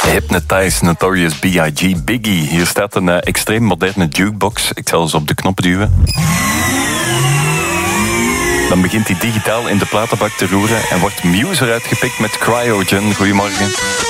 Hypnotize, Notorious B.I.G. Biggie. Hier staat een extreem moderne jukebox. Ik zal eens op de knop duwen. Dan begint hij digitaal in de platenbak te roeren en wordt Muse eruit gepikt met Cryogen. Goedemorgen.